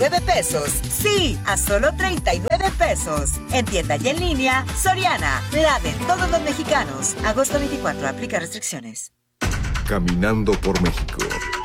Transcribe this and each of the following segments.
pesos. Sí, a solo 39 pesos. En tienda y en línea, Soriana, la de todos los mexicanos. Agosto 24, aplica restricciones. Caminando por México.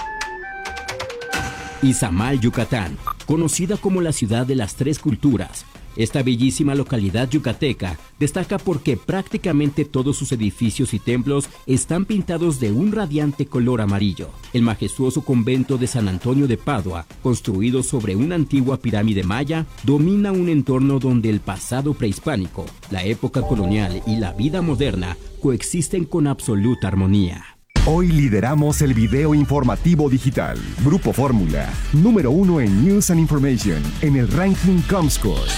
Izamal, Yucatán, conocida como la ciudad de las tres culturas. Esta bellísima localidad yucateca destaca porque prácticamente todos sus edificios y templos están pintados de un radiante color amarillo. El majestuoso convento de San Antonio de Padua, construido sobre una antigua pirámide maya, domina un entorno donde el pasado prehispánico, la época colonial y la vida moderna coexisten con absoluta armonía. Hoy lideramos el video informativo digital. Grupo Fórmula, número 1 en News and Information, en el ranking Comscore.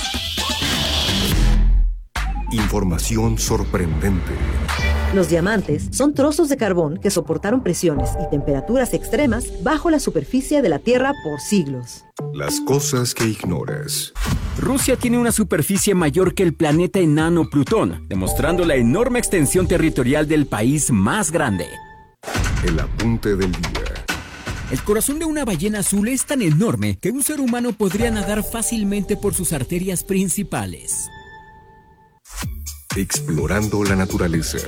Información sorprendente. Los diamantes son trozos de carbón que soportaron presiones y temperaturas extremas bajo la superficie de la Tierra por siglos. Las cosas que ignoras. Rusia tiene una superficie mayor que el planeta enano Plutón, demostrando la enorme extensión territorial del país más grande. El apunte del día. El corazón de una ballena azul es tan enorme que un ser humano podría nadar fácilmente por sus arterias principales. Explorando la naturaleza.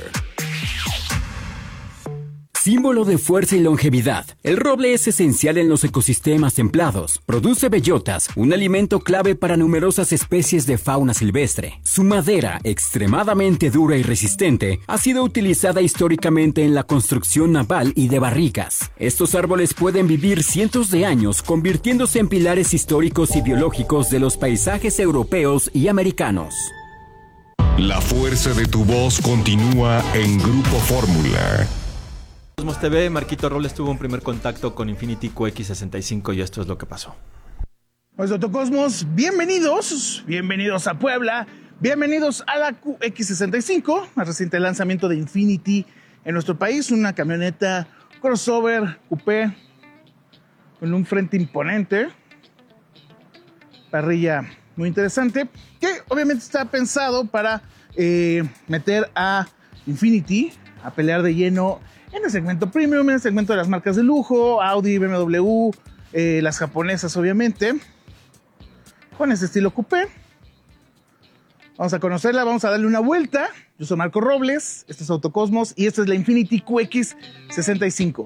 Símbolo de fuerza y longevidad, el roble es esencial en los ecosistemas templados. Produce bellotas, un alimento clave para numerosas especies de fauna silvestre. Su madera, extremadamente dura y resistente, ha sido utilizada históricamente en la construcción naval y de barricas. Estos árboles pueden vivir cientos de años, convirtiéndose en pilares históricos y biológicos de los paisajes europeos y americanos. La fuerza de tu voz continúa en Grupo Fórmula. Cosmos TV, Marquito Robles tuvo un primer contacto con Infiniti QX65 y esto es lo que pasó. Pues Autocosmos, bienvenidos a Puebla, bienvenidos a la QX65, al reciente lanzamiento de Infiniti en nuestro país, una camioneta crossover, coupé, con un frente imponente, parrilla muy interesante, que obviamente está pensado para meter a Infiniti a pelear de lleno en el segmento premium, en el segmento de las marcas de lujo, Audi, BMW, las japonesas obviamente, con ese estilo coupé. Vamos a conocerla, vamos a darle una vuelta. Yo soy Marco Robles, este es Autocosmos y esta es la Infiniti QX65.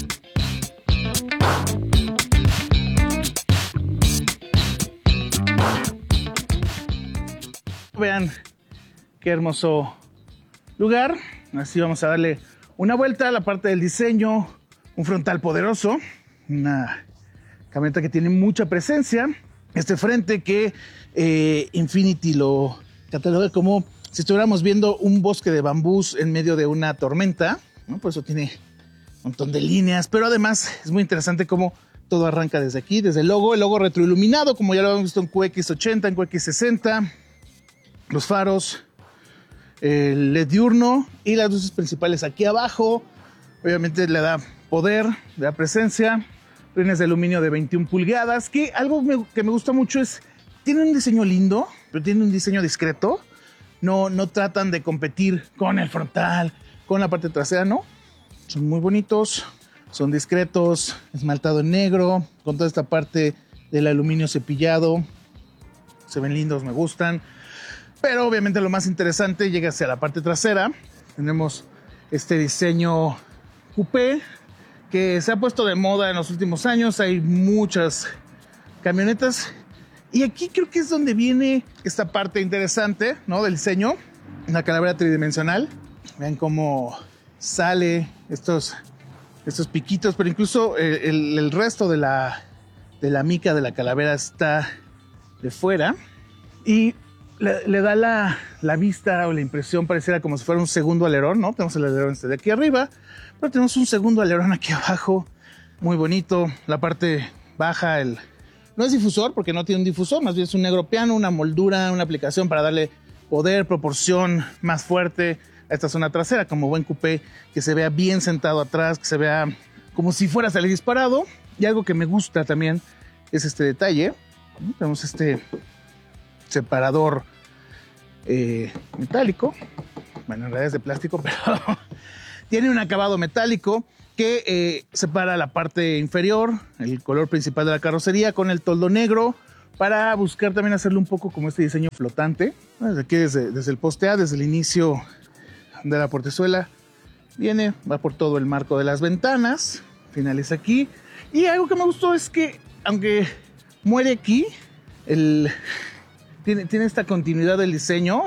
Vean qué hermoso lugar. Así vamos a darle una vuelta a la parte del diseño, un frontal poderoso, una camioneta que tiene mucha presencia. Este frente que Infiniti lo cataloga como si estuviéramos viendo un bosque de bambús en medio de una tormenta, ¿no? Por eso tiene un montón de líneas, pero además es muy interesante cómo todo arranca desde aquí, desde el logo retroiluminado, como ya lo hemos visto en QX80, en QX60, los faros, el LED diurno y las luces principales aquí abajo. Obviamente le da poder, le da presencia. Rines de aluminio de 21 pulgadas, que algo que me gusta mucho es, tiene un diseño lindo, pero tiene un diseño discreto. No tratan de competir con el frontal, con la parte trasera, no. Son muy bonitos, son discretos, esmaltado en negro, con toda esta parte del aluminio cepillado. Se ven lindos, me gustan. Pero obviamente lo más interesante llega hacia la parte trasera. Tenemos este diseño coupé que se ha puesto de moda en los últimos años. Hay muchas camionetas. Y aquí creo que es donde viene esta parte interesante, ¿no? Del diseño. Una calavera tridimensional. Vean cómo sale estos piquitos. Pero incluso el resto de la mica de la calavera está de fuera. Y le da la vista o la impresión, pareciera como si fuera un segundo alerón, ¿no? Tenemos el alerón de aquí arriba, pero tenemos un segundo alerón aquí abajo, muy bonito. La parte baja, no es difusor, porque no tiene un difusor, más bien es un negro piano, una moldura, una aplicación para darle poder, proporción más fuerte a esta zona trasera, como buen coupé, que se vea bien sentado atrás, que se vea como si fuera a salir disparado. Y algo que me gusta también es este detalle, ¿no? Tenemos este separador metálico, bueno, en realidad es de plástico, pero tiene un acabado metálico que separa la parte inferior, el color principal de la carrocería, con el toldo negro, para buscar también hacerlo un poco como este diseño flotante. Desde aquí, desde el poste A, desde el inicio de la portezuela, va por todo el marco de las ventanas, finaliza aquí. Y algo que me gustó es que, aunque muere aquí, tiene esta continuidad del diseño,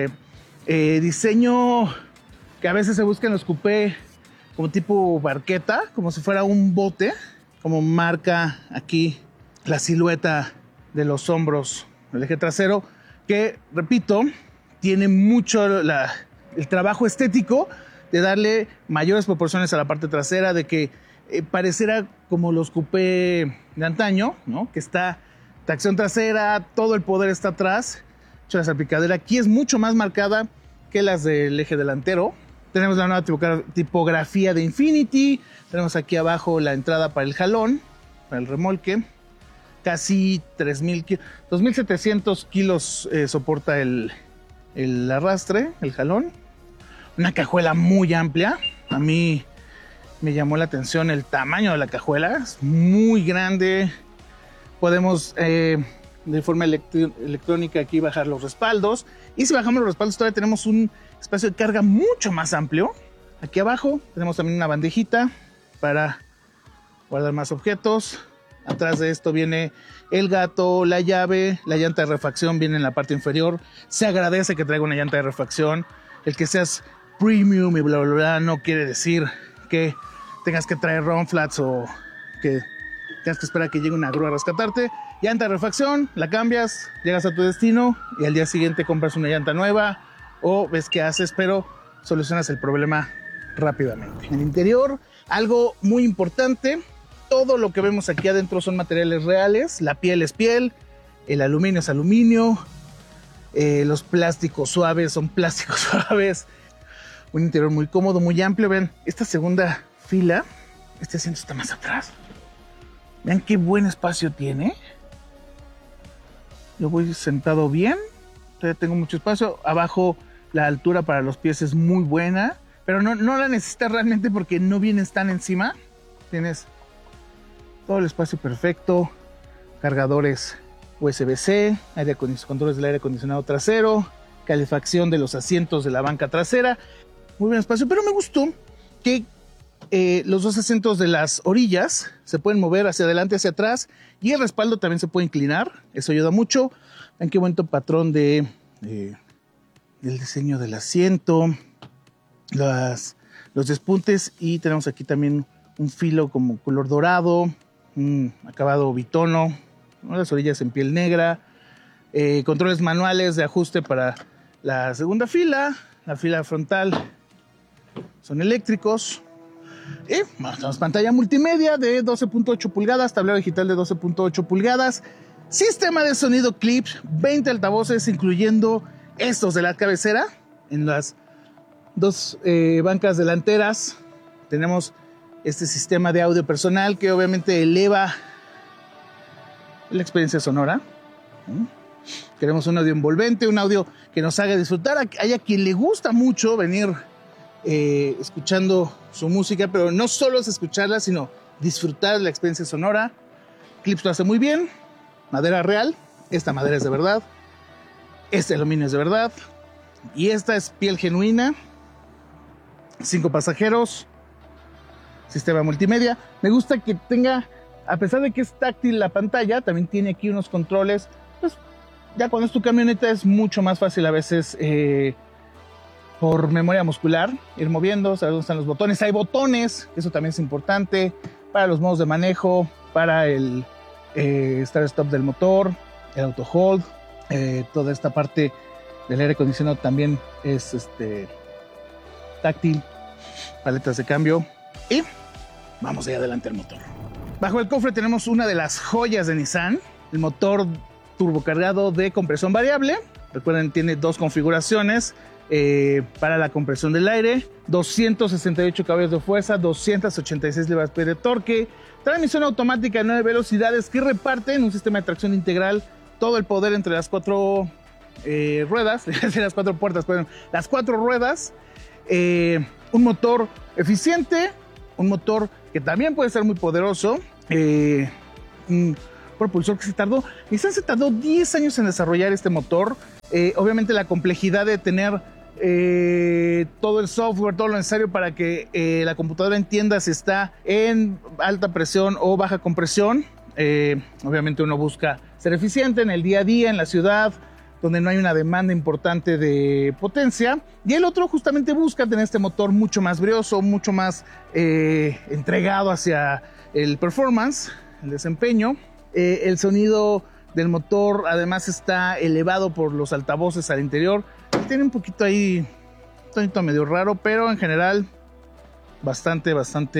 diseño que a veces se busca en los coupé como tipo barqueta, como si fuera un bote, como marca aquí la silueta de los hombros del eje trasero, que, repito, tiene mucho el trabajo estético de darle mayores proporciones a la parte trasera, de que pareciera como los coupé de antaño, ¿no? Que está tracción trasera, todo el poder está atrás. De hecho, la salpicadera aquí es mucho más marcada que las del eje delantero. Tenemos la nueva tipografía de Infiniti. Tenemos aquí abajo la entrada para el jalón, para el remolque. Casi 2.700 kilos soporta el arrastre, el jalón. Una cajuela muy amplia. A mí me llamó la atención el tamaño de la cajuela. Es muy grande. Podemos de forma electrónica aquí bajar los respaldos. Y si bajamos los respaldos todavía tenemos un espacio de carga mucho más amplio. Aquí abajo tenemos también una bandejita para guardar más objetos. Atrás de esto viene el gato, la llave, la llanta de refacción viene en la parte inferior. Se agradece que traiga una llanta de refacción. El que seas premium y bla, bla, bla, no quiere decir que tengas que traer run flats o que tengas que esperar a que llegue una grúa a rescatarte. Llanta de refacción, la cambias, llegas a tu destino y al día siguiente compras una llanta nueva o ves qué haces, pero solucionas el problema rápidamente. En el interior, algo muy importante, todo lo que vemos aquí adentro son materiales reales. La piel es piel, el aluminio es aluminio, los plásticos suaves son plásticos suaves. Un interior muy cómodo, muy amplio. Vean, esta segunda fila, este asiento está más atrás. Vean qué buen espacio tiene. Yo voy sentado bien, todavía tengo mucho espacio. Abajo la altura para los pies es muy buena, pero no la necesitas realmente porque no vienes tan encima. Tienes todo el espacio perfecto, cargadores USB-C, controles del aire acondicionado trasero, calefacción de los asientos de la banca trasera. Muy buen espacio, pero me gustó que los dos asientos de las orillas se pueden mover hacia adelante, hacia atrás, y el respaldo también se puede inclinar. Eso ayuda mucho. Vean qué buen patrón del diseño del asiento, los despuntes, y tenemos aquí también un filo como color dorado, un acabado bitono, ¿no? Las orillas en piel negra, controles manuales de ajuste para la segunda fila, la fila frontal son eléctricos. Y tenemos pantalla multimedia de 12.8 pulgadas, tablero digital de 12.8 pulgadas, sistema de sonido Klipsch, 20 altavoces, incluyendo estos de la cabecera. En las dos bancas delanteras tenemos este sistema de audio personal que obviamente eleva la experiencia sonora. Queremos un audio envolvente, un audio que nos haga disfrutar. Hay a quien le gusta mucho venir escuchando su música, pero no solo es escucharla, sino disfrutar de la experiencia sonora. Klipsch lo hace muy bien. Madera real, esta madera es de verdad, este aluminio es de verdad, y esta es piel genuina. 5 pasajeros, sistema multimedia. Me gusta que tenga, a pesar de que es táctil la pantalla, también tiene aquí unos controles. Pues ya cuando es tu camioneta es mucho más fácil a veces por memoria muscular ir moviendo, saber dónde están los botones. Hay botones, eso también es importante, para los modos de manejo, para el start stop del motor, el auto hold, toda esta parte del aire acondicionado también es táctil, paletas de cambio, y vamos allá adelante al motor. Bajo el cofre tenemos una de las joyas de Nissan, el motor turbocargado de compresión variable. Recuerden, tiene dos configuraciones para la compresión del aire, 268 caballos de fuerza, 286 libras-pie de torque, transmisión automática de 9 velocidades que reparte en un sistema de tracción integral todo el poder entre las 4 ruedas, las 4 puertas, perdón, las 4 ruedas, un motor eficiente, un motor que también puede ser muy poderoso, un propulsor que Nissan se tardó 10 años en desarrollar este motor. Obviamente la complejidad de tener todo el software, todo lo necesario para que la computadora entienda si está en alta presión o baja compresión. Obviamente uno busca ser eficiente en el día a día, en la ciudad, donde no hay una demanda importante de potencia. Y el otro justamente busca tener este motor mucho más brioso, mucho más entregado hacia el performance, el desempeño. El sonido del motor además está elevado por los altavoces al interior. Tiene un poquito ahí, un tonito medio raro, pero en general bastante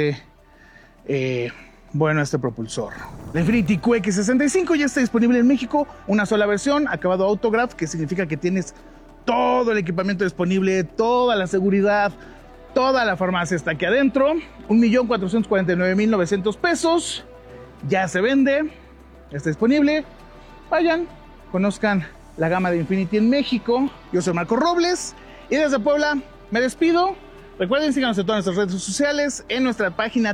bueno este propulsor. La Infiniti QX65 ya está disponible en México, una sola versión, acabado Autograph, que significa que tienes todo el equipamiento disponible, toda la seguridad, toda la farmacia está aquí adentro. 1,449,900 pesos. Ya se vende, está disponible. Vayan, conozcan la gama de Infiniti en México. Yo soy Marco Robles y desde Puebla me despido. Recuerden, síganos en todas nuestras redes sociales, en nuestra página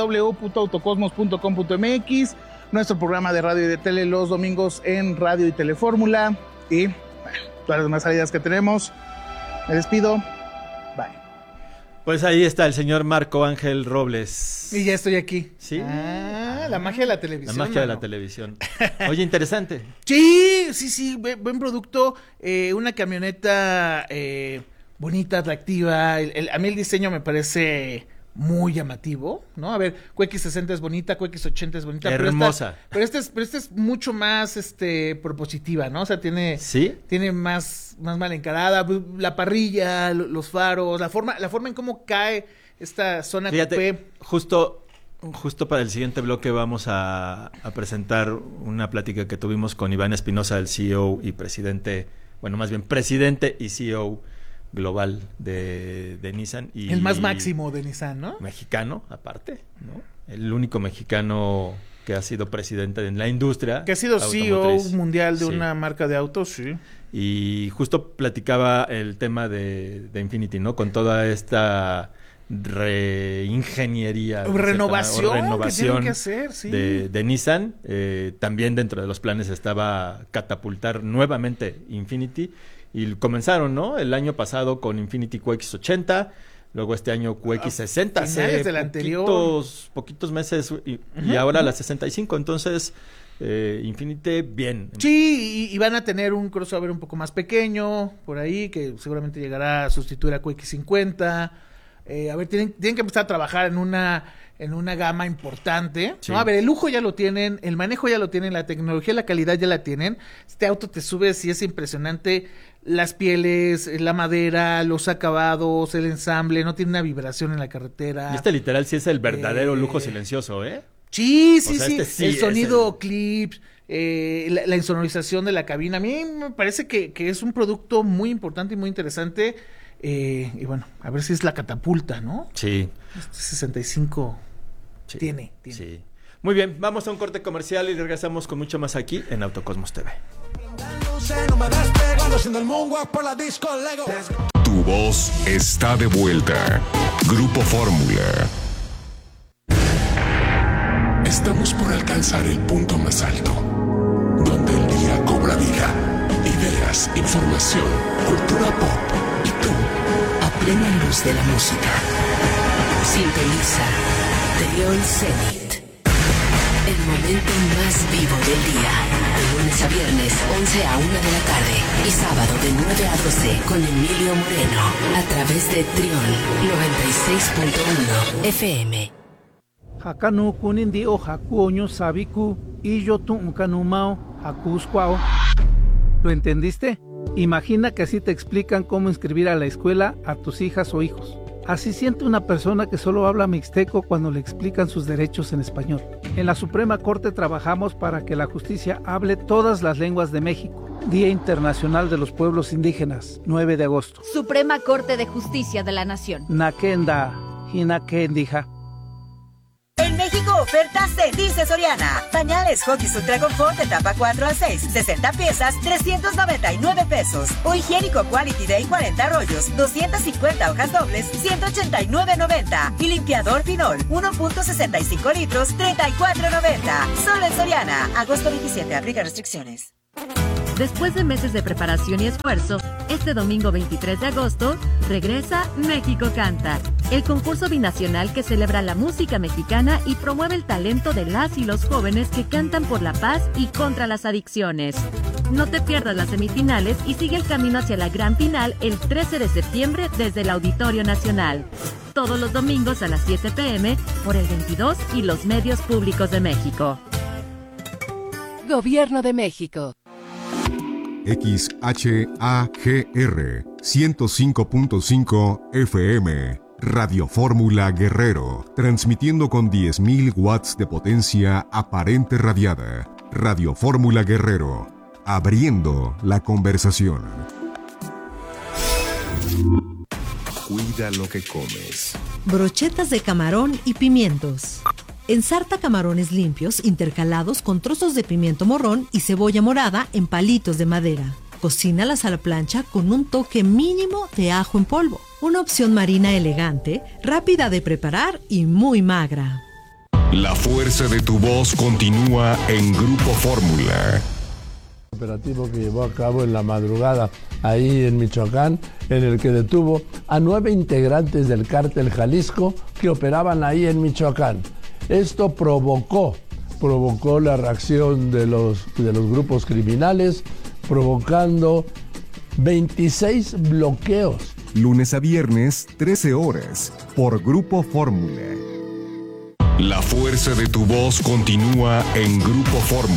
www.autocosmos.com.mx, nuestro programa de radio y de tele los domingos en Radio y Telefórmula y todas las demás salidas que tenemos. Me despido. Bye. Pues ahí está el señor Marco Ángel Robles. Y ya estoy aquí. ¿Sí? La magia de la televisión. La magia de la televisión. Oye, interesante. Sí, buen producto. Una camioneta bonita, atractiva. A mí el diseño me parece muy llamativo, ¿no? A ver, QX60 es bonita, QX80 es bonita. Hermosa. Pero esta es mucho más propositiva, ¿no? O sea, tiene más mal encarada, la parrilla, los faros, la forma en cómo cae esta zona. Fíjate, coupé. Justo para el siguiente bloque vamos a presentar una plática que tuvimos con Iván Espinosa, el CEO y presidente y CEO global de Nissan. Y el más máximo de Nissan, ¿no? Mexicano, aparte, ¿no? El único mexicano que ha sido presidente en la industria. Que ha sido CEO mundial de una marca de autos, sí. Y justo platicaba el tema de Infiniti, ¿no? Con toda esta reingeniería, renovación que tienen que hacer, sí. de Nissan. También dentro de los planes estaba catapultar nuevamente Infiniti. Y comenzaron, ¿no? El año pasado con Infiniti QX80, luego este año QX60, hace poquitos meses, y ahora la 65, entonces Infiniti bien. Sí, y van a tener un crossover un poco más pequeño, por ahí, que seguramente llegará a sustituir a QX50. A ver, tienen que empezar a trabajar en una gama importante, sí. ¿no? A ver, el lujo ya lo tienen, el manejo ya lo tienen, la tecnología, la calidad ya la tienen. Este auto te subes y es impresionante. Las pieles, la madera, los acabados, el ensamble, no tiene una vibración en la carretera. Y literal sí es el verdadero lujo silencioso, ¿eh? Sí. El sonido clips, la insonorización de la cabina. A mí me parece que es un producto muy importante y muy interesante. Y bueno, a ver si es la catapulta, ¿no? Sí. Este 65 sí. Tiene. Sí. Muy bien, vamos a un corte comercial y regresamos con mucho más aquí en Autocosmos TV. Tu voz está de vuelta. Grupo Fórmula. Estamos por alcanzar el punto más alto, donde el día cobra vida. Ideas, información, cultura pop y tú, a plena luz de la música. Sintoniza Trión Zenit. El momento más vivo del día. De lunes a viernes, 11 a 1 de la tarde. Y sábado de 9 a 12 con Emilio Moreno. A través de Trión 96.1 FM. Hakanu kunindi o hakuoño sabiku y yo tu unkanumao hakusquao. ¿Lo entendiste? Imagina que así te explican cómo inscribir a la escuela a tus hijas o hijos. Así siente una persona que solo habla mixteco cuando le explican sus derechos en español. En la Suprema Corte trabajamos para que la justicia hable todas las lenguas de México. Día Internacional de los Pueblos Indígenas, 9 de agosto. Suprema Corte de Justicia de la Nación. Nakenda, Hinakendija. En México oferta se dice Soriana. Pañales Huggies Ultra Confort de tapa 4 a 6, 60 piezas, 399 pesos. O higiénico Quality Day 40 rollos, 250 hojas dobles, 189.90. Y limpiador Pinol, 1.65 litros, 34.90. Solo en Soriana. Agosto 27, aplica restricciones. Después de meses de preparación y esfuerzo, este domingo 23 de agosto, regresa México Canta, el concurso binacional que celebra la música mexicana y promueve el talento de las y los jóvenes que cantan por la paz y contra las adicciones. No te pierdas las semifinales y sigue el camino hacia la gran final el 13 de septiembre desde el Auditorio Nacional. Todos los domingos a las 7 p.m. por el 22 y los medios públicos de México. Gobierno de México. XHAGR 105.5 FM, Radio Fórmula Guerrero, transmitiendo con 10.000 watts de potencia aparente radiada. Radio Fórmula Guerrero, abriendo la conversación. Cuida lo que comes. Brochetas de camarón y pimientos. Ensarta camarones limpios intercalados con trozos de pimiento morrón y cebolla morada en palitos de madera. Cocínalas a la plancha con un toque mínimo de ajo en polvo. Una opción marina elegante, rápida de preparar y muy magra. La fuerza de tu voz continúa en Grupo Fórmula. Operativo que llevó a cabo en la madrugada ahí en Michoacán, en el que detuvo a 9 integrantes del cártel Jalisco que operaban ahí en Michoacán. Esto provocó la reacción de los grupos criminales, provocando 26 bloqueos. Lunes a viernes, 13 horas, por Grupo Fórmula. La fuerza de tu voz continúa en Grupo Fórmula.